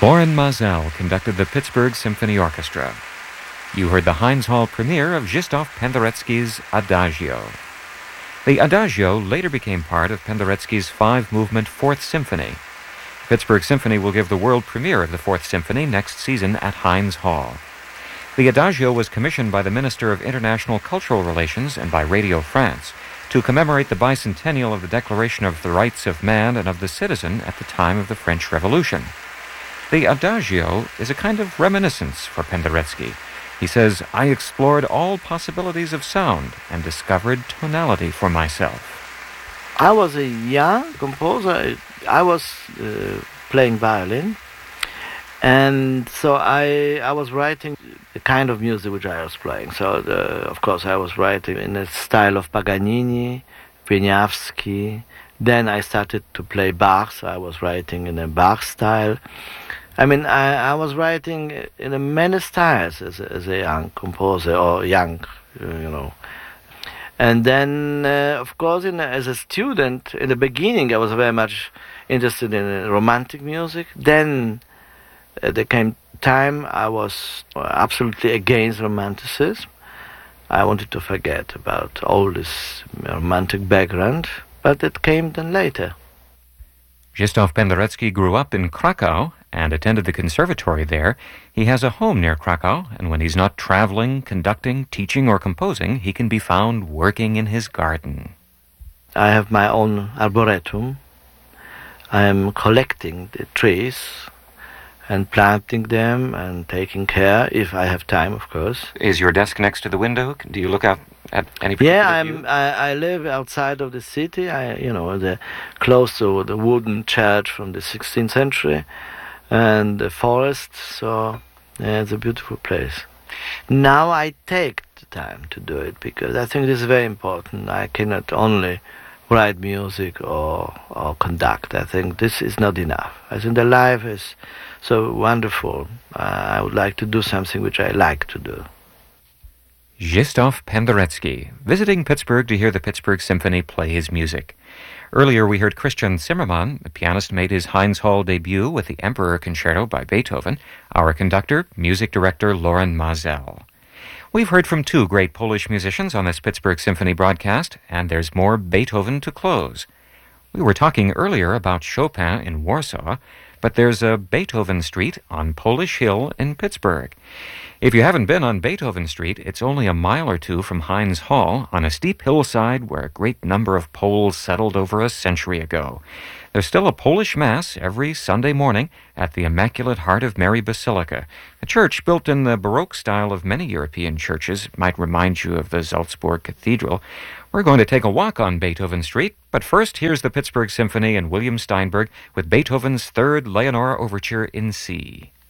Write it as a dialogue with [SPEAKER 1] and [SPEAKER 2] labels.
[SPEAKER 1] Loren Maazel conducted the Pittsburgh Symphony Orchestra. You heard the Heinz Hall premiere of Zdzisław Penderecki's Adagio. The Adagio later became part of Penderecki's five-movement Fourth Symphony. The Pittsburgh Symphony will give the world premiere of the Fourth Symphony next season at Heinz Hall. The Adagio was commissioned by the Minister of International Cultural Relations and by Radio France to commemorate the bicentennial of the Declaration of the Rights of Man and of the Citizen at the time of the French Revolution. The Adagio is a kind of reminiscence for Penderecki. He says, "I explored all possibilities of sound and discovered tonality for myself."
[SPEAKER 2] I was a young composer. I was playing violin, and so I was writing the kind of music which I was playing. So, of course, I was writing in the style of Paganini, Wieniawski. Then I started to play Bach, so I was writing in a Bach style. I mean, I was writing in many styles as a young composer, or young, And then, of course, as a student, in the beginning, I was very much interested in romantic music. Then there came time I was absolutely against romanticism. I wanted to forget about all this romantic background, but it came then later.
[SPEAKER 1] Zdzisław Penderecki grew up in Krakow and attended the conservatory there. He has a home near Krakow, and when he's not traveling, conducting, teaching, or composing, he can be found working in his garden.
[SPEAKER 2] I have my own arboretum. I am collecting the trees and planting them and taking care, if I have time, of course.
[SPEAKER 1] Is your desk next to the window? Do you look out at any particular view?
[SPEAKER 2] I live outside of the city. Close to the wooden church from the 16th century and the forest. So it's a beautiful place. Now I take the time to do it because I think this is very important. I cannot only write music or conduct. I think this is not enough. I think the life is so wonderful. I would like to do something which I like to do.
[SPEAKER 1] Zdzisław Penderecki, visiting Pittsburgh to hear the Pittsburgh Symphony play his music. Earlier we heard Christian Zimmermann. The pianist made his Heinz Hall debut with the Emperor Concerto by Beethoven. Our conductor, music director Loren Maazel. We've heard from two great Polish musicians on this Pittsburgh Symphony broadcast, and there's more Beethoven to close. We were talking earlier about Chopin in Warsaw, but there's a Beethoven Street on Polish Hill in Pittsburgh. If you haven't been on Beethoven Street, it's only a mile or two from Heinz Hall on a steep hillside where a great number of Poles settled over a century ago. There's still a Polish Mass every Sunday morning at the Immaculate Heart of Mary Basilica. A church built in the Baroque style of many European churches. It might remind you of the Salzburg Cathedral. We're going to take a walk on Beethoven Street, but first here's the Pittsburgh Symphony and William Steinberg with Beethoven's Third Leonore Overture in C.